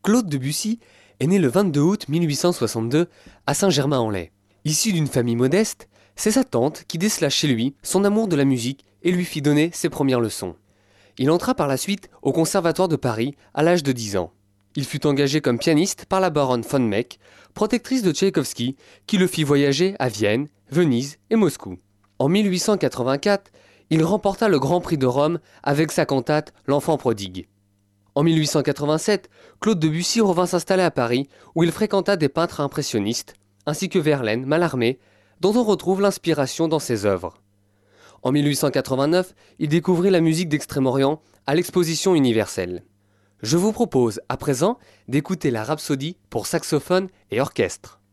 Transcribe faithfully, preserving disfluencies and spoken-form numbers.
Claude Debussy est né le vingt-deux août mille huit cent soixante-deux à Saint-Germain-en-Laye. Issu d'une famille modeste, c'est sa tante qui décela chez lui son amour de la musique et lui fit donner ses premières leçons. Il entra par la suite au Conservatoire de Paris à l'âge de dix ans. Il fut engagé comme pianiste par la baronne von Meck, protectrice de Tchaïkovski, qui le fit voyager à Vienne, Venise et Moscou. En mille huit cent quatre-vingt-quatre, il remporta le Grand Prix de Rome avec sa cantate L'Enfant prodigue. En mille huit cent quatre-vingt-sept, Claude Debussy revint s'installer à Paris où il fréquenta des peintres impressionnistes, ainsi que Verlaine, Mallarmé, dont on retrouve l'inspiration dans ses œuvres. En mille huit cent quatre-vingt-neuf, il découvrit la musique d'Extrême-Orient à l'Exposition universelle. Je vous propose à présent d'écouter la Rhapsodie pour saxophone et orchestre.